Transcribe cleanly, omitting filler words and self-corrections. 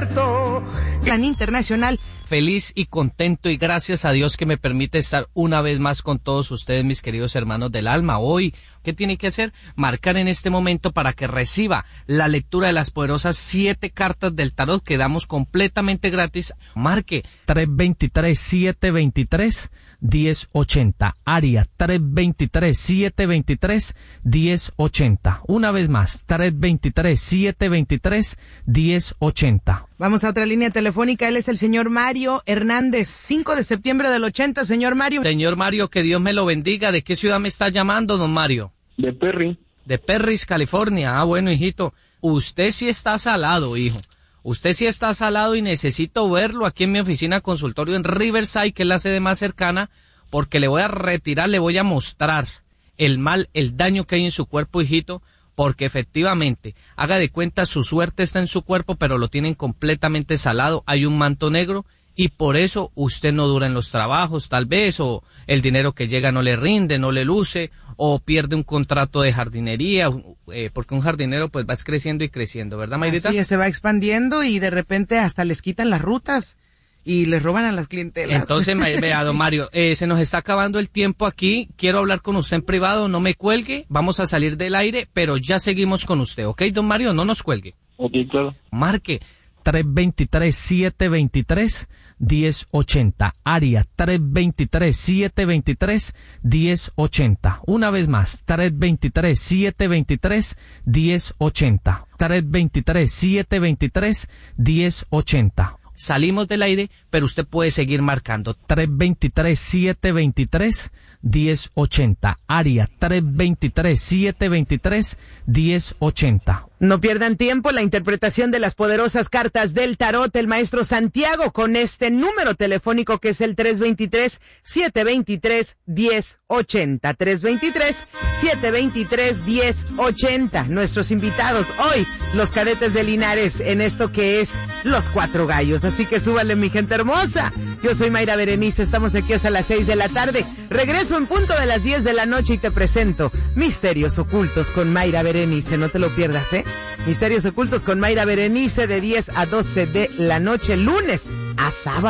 cierto. Plan internacional. Feliz y contento y gracias a Dios que me permite estar una vez más con todos ustedes, mis queridos hermanos del alma. Hoy, ¿qué tiene que hacer? Marcar en este momento para que reciba la lectura de las poderosas 7 cartas del tarot que damos completamente gratis. Marque 323-723-1080. Área 323-723-1080. Una vez más, 323-723-1080. Vamos a otra línea telefónica. Él es el señor Mario Hernández, 5 de septiembre del 80. Señor Mario. Señor Mario, que Dios me lo bendiga. ¿De qué ciudad me está llamando, don Mario? De Perry. De Perris, California. Ah, bueno, hijito. Usted sí está salado, hijo. Usted sí está salado y necesito verlo aquí en mi oficina consultorio en Riverside, que es la sede más cercana, porque le voy a retirar, le voy a mostrar el mal, el daño que hay en su cuerpo, hijito, porque efectivamente, haga de cuenta, su suerte está en su cuerpo, pero lo tienen completamente salado, hay un manto negro, y por eso usted no dura en los trabajos, tal vez, o el dinero que llega no le rinde, no le luce, o pierde un contrato de jardinería, porque un jardinero pues va creciendo y creciendo, ¿verdad, Mayrita? Sí, se va expandiendo y de repente hasta les quitan las rutas y les roban a las clientelas. Entonces, vea, don Mario, se nos está acabando el tiempo aquí, quiero hablar con usted en privado, no me cuelgue, vamos a salir del aire, pero ya seguimos con usted, ¿ok, don Mario? No nos cuelgue. Ok, claro. Marque 323-723-1080. Área 323-723-1080. Una vez más, 323-723-1080. 323-723-1080. Salimos del aire, pero usted puede seguir marcando. 323-723-1080. Área 323-723-1080. No pierdan tiempo, la interpretación de las poderosas cartas del tarot, el maestro Santiago, con este número telefónico que es el 323-723-1080. 323-723-1080. Nuestros invitados hoy, los cadetes de Linares, en esto que es Los Cuatro Gallos. Así que súbale, mi gente hermosa. Yo soy Mayra Berenice, estamos aquí hasta las 6 de la tarde. Regreso en punto de las 10 de la noche y te presento Misterios Ocultos con Mayra Berenice. No te lo pierdas, ¿eh? Misterios Ocultos con Mayra Berenice de 10 a 12 de la noche, lunes a sábado.